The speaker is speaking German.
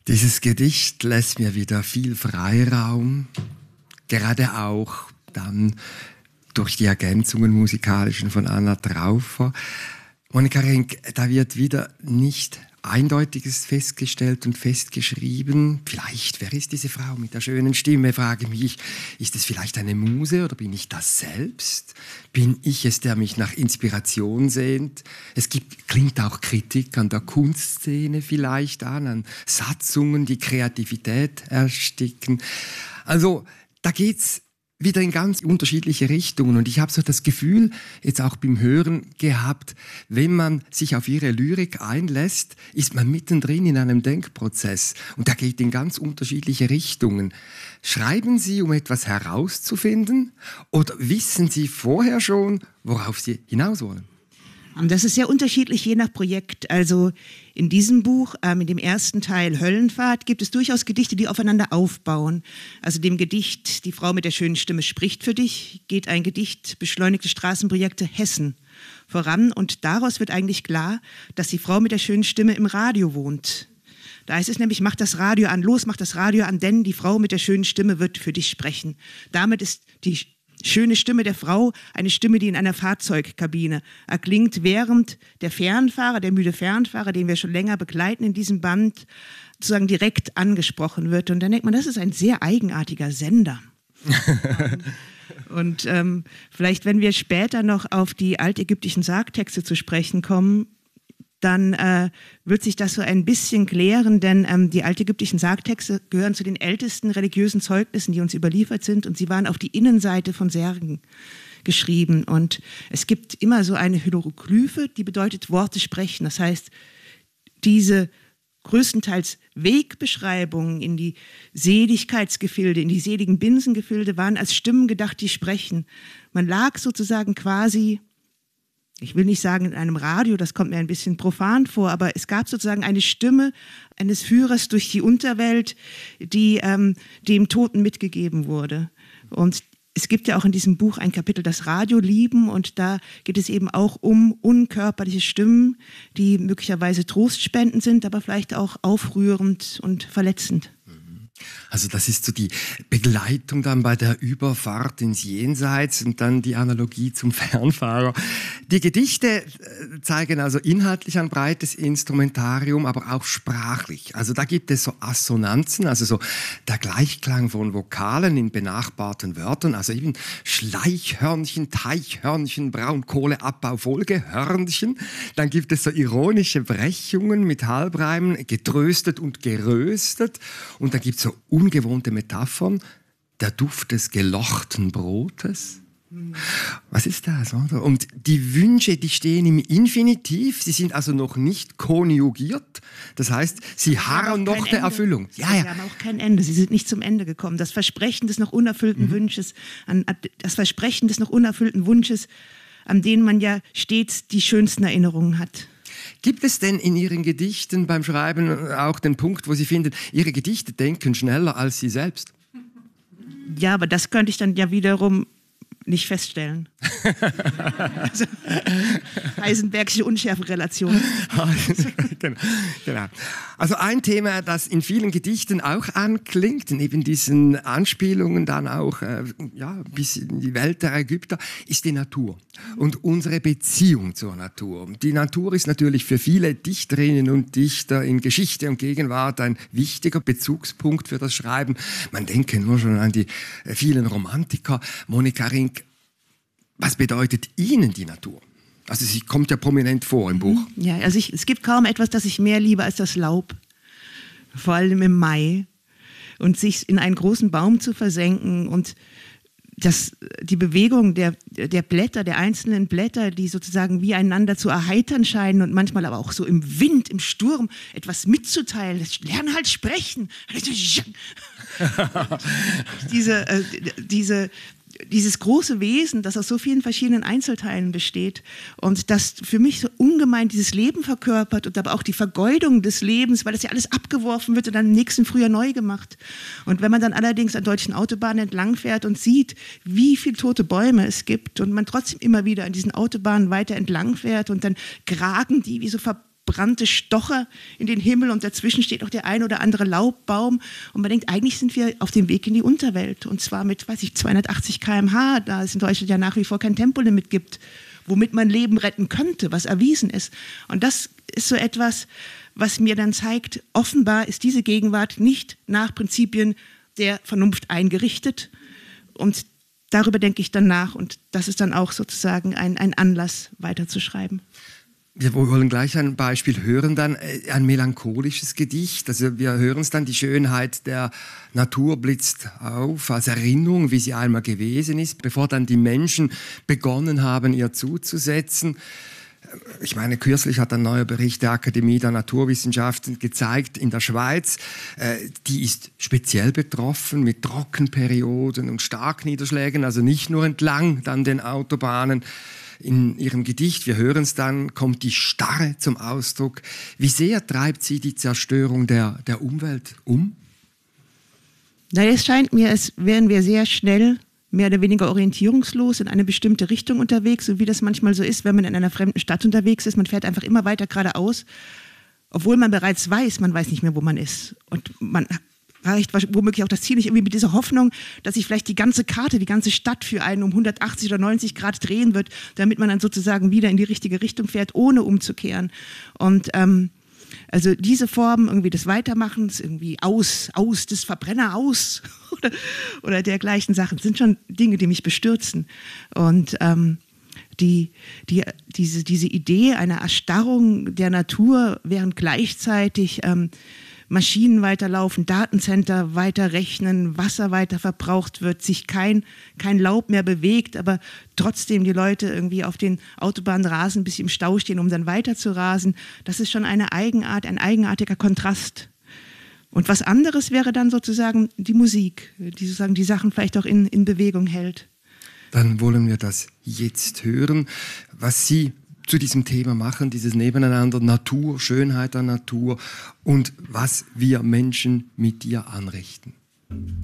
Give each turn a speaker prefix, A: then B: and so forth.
A: Dieses Gedicht lässt mir wieder viel Freiraum, gerade auch dann durch die Ergänzungen musikalischen von Anna Traufer. Monika Renk, da wird wieder nicht Eindeutiges festgestellt und festgeschrieben. Vielleicht, wer ist diese Frau mit der schönen Stimme, frage mich. Ist es vielleicht eine Muse oder bin ich das selbst? Bin ich es, der mich nach Inspiration sehnt? Klingt auch Kritik an der Kunstszene vielleicht an Satzungen, die Kreativität ersticken. Also, da geht's wieder in ganz unterschiedliche Richtungen. Und ich habe so das Gefühl, jetzt auch beim Hören gehabt, wenn man sich auf ihre Lyrik einlässt, ist man mittendrin in einem Denkprozess. Und der geht in ganz unterschiedliche Richtungen. Schreiben Sie, um etwas herauszufinden? Oder wissen Sie vorher schon, worauf Sie hinaus wollen?
B: Das ist sehr unterschiedlich, je nach Projekt. Also in diesem Buch, in dem ersten Teil Höllenfahrt, gibt es durchaus Gedichte, die aufeinander aufbauen. Also dem Gedicht Die Frau mit der schönen Stimme spricht für dich, geht ein Gedicht Beschleunigte Straßenprojekte Hessen voran. Und daraus wird eigentlich klar, dass die Frau mit der schönen Stimme im Radio wohnt. Da heißt es nämlich, mach das Radio an, los, mach das Radio an, denn die Frau mit der schönen Stimme wird für dich sprechen. Damit ist die schöne Stimme der Frau, eine Stimme, die in einer Fahrzeugkabine erklingt, während der Fernfahrer, der müde Fernfahrer, den wir schon länger begleiten in diesem Band, sozusagen direkt angesprochen wird. Und dann denkt man, das ist ein sehr eigenartiger Sender. Und vielleicht, wenn wir später noch auf die altägyptischen Sargtexte zu sprechen kommen, dann wird sich das so ein bisschen klären, denn die altägyptischen Sargtexte gehören zu den ältesten religiösen Zeugnissen, die uns überliefert sind, und sie waren auf die Innenseite von Särgen geschrieben. Und es gibt immer so eine Hieroglyphe, die bedeutet Worte sprechen. Das heißt, diese größtenteils Wegbeschreibungen in die Seligkeitsgefilde, in die seligen Binsengefilde waren als Stimmen gedacht, die sprechen. Man lag sozusagen quasi, ich will nicht sagen in einem Radio, das kommt mir ein bisschen profan vor, aber es gab sozusagen eine Stimme eines Führers durch die Unterwelt, die dem Toten mitgegeben wurde. Und es gibt ja auch in diesem Buch ein Kapitel, das Radio lieben, und da geht es eben auch um unkörperliche Stimmen, die möglicherweise trostspendend sind, aber vielleicht auch aufrührend und verletzend.
A: Also das ist so die Begleitung dann bei der Überfahrt ins Jenseits und dann die Analogie zum Fernfahrer. Die Gedichte zeigen also inhaltlich ein breites Instrumentarium, aber auch sprachlich. Also da gibt es so Assonanzen, also so der Gleichklang von Vokalen in benachbarten Wörtern, also eben Schleichhörnchen, Teichhörnchen, Braunkohleabbau, Folgehörnchen. Dann gibt es so ironische Brechungen mit Halbreimen, getröstet und geröstet. Und dann gibt es so ungewohnte Metaphern, der Duft des gelochten Brotes. Was ist das, oder? Und die Wünsche, die stehen im Infinitiv, sie sind also noch nicht konjugiert. Das heißt, sie harren noch der Erfüllung.
B: Ja. Sie haben auch kein Ende, sie sind nicht zum Ende gekommen. Das Versprechen des noch unerfüllten Wunsches, an den man ja stets die schönsten Erinnerungen hat.
A: Gibt es denn in Ihren Gedichten beim Schreiben auch den Punkt, wo Sie finden, Ihre Gedichte denken schneller als Sie selbst?
B: Ja, aber das könnte ich dann ja wiederum nicht feststellen. Also, Heisenbergsche Unschärferelation.
A: Genau. Also ein Thema, das in vielen Gedichten auch anklingt, neben diesen Anspielungen dann auch bis in die Welt der Ägypter, ist die Natur und unsere Beziehung zur Natur. Die Natur ist natürlich für viele Dichterinnen und Dichter in Geschichte und Gegenwart ein wichtiger Bezugspunkt für das Schreiben. Man denke nur schon an die vielen Romantiker. Monika Renk, was bedeutet Ihnen die Natur? Also sie kommt ja prominent vor im Buch.
B: Ja, also es gibt kaum etwas, das ich mehr liebe als das Laub. Vor allem im Mai. Und sich in einen großen Baum zu versenken und die Bewegung der Blätter, der einzelnen Blätter, die sozusagen wie einander zu erheitern scheinen und manchmal aber auch so im Wind, im Sturm etwas mitzuteilen. Das lernen halt sprechen. Dieses große Wesen, das aus so vielen verschiedenen Einzelteilen besteht und das für mich so ungemein dieses Leben verkörpert und aber auch die Vergeudung des Lebens, weil das ja alles abgeworfen wird und dann im nächsten Frühjahr neu gemacht. Und wenn man dann allerdings an deutschen Autobahnen entlangfährt und sieht, wie viele tote Bäume es gibt und man trotzdem immer wieder an diesen Autobahnen weiter entlangfährt und dann gragen die wie so verbrannte Stocher in den Himmel und dazwischen steht noch der ein oder andere Laubbaum und man denkt, eigentlich sind wir auf dem Weg in die Unterwelt und zwar mit, 280 km/h, da es in Deutschland ja nach wie vor kein Tempolimit gibt, womit man Leben retten könnte, was erwiesen ist. Und das ist so etwas, was mir dann zeigt, offenbar ist diese Gegenwart nicht nach Prinzipien der Vernunft eingerichtet und darüber denke ich dann nach und das ist dann auch sozusagen ein Anlass, weiterzuschreiben.
A: Wir wollen gleich ein Beispiel hören, dann ein melancholisches Gedicht. Also wir hören es dann, die Schönheit der Natur blitzt auf als Erinnerung, wie sie einmal gewesen ist, bevor dann die Menschen begonnen haben, ihr zuzusetzen. Ich meine, kürzlich hat ein neuer Bericht der Akademie der Naturwissenschaften gezeigt, in der Schweiz, die ist speziell betroffen mit Trockenperioden und Starkniederschlägen, also nicht nur entlang dann den Autobahnen. In ihrem Gedicht, wir hören es dann, kommt die Starre zum Ausdruck. Wie sehr treibt sie die Zerstörung der Umwelt um?
B: Na, es scheint mir, als wären wir sehr schnell mehr oder weniger orientierungslos in eine bestimmte Richtung unterwegs, so wie das manchmal so ist, wenn man in einer fremden Stadt unterwegs ist. Man fährt einfach immer weiter geradeaus, obwohl man bereits weiß, man weiß nicht mehr, wo man ist. Und man erreicht womöglich auch das Ziel nicht irgendwie mit dieser Hoffnung, dass sich vielleicht die ganze Karte, die ganze Stadt für einen um 180 oder 90 Grad drehen wird, damit man dann sozusagen wieder in die richtige Richtung fährt, ohne umzukehren. Und also diese Form irgendwie des Weitermachens, irgendwie des Verbrenner aus oder dergleichen Sachen, sind schon Dinge, die mich bestürzen. Und diese Idee einer Erstarrung der Natur, während gleichzeitig Maschinen weiterlaufen, Datencenter weiterrechnen, Wasser weiter verbraucht wird, sich kein Laub mehr bewegt, aber trotzdem die Leute irgendwie auf den Autobahnen rasen, bis sie im Stau stehen, um dann weiter zu rasen. Das ist schon eine Eigenart, ein eigenartiger Kontrast. Und was anderes wäre dann sozusagen die Musik, die sozusagen die Sachen vielleicht auch in Bewegung hält.
A: Dann wollen wir das jetzt hören, was Sie zu diesem Thema machen, dieses Nebeneinander, Natur, Schönheit der Natur und was wir Menschen mit ihr anrichten.